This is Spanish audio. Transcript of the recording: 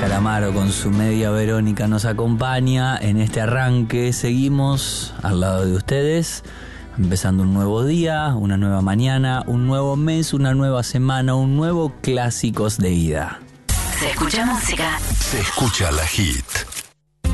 Calamaro con su media Verónica nos acompaña en este arranque. Seguimos al lado de ustedes, empezando un nuevo día, una nueva mañana, un nuevo mes, una nueva semana, un nuevo Clásicos de Ida. Se escucha música. Se escucha la hit.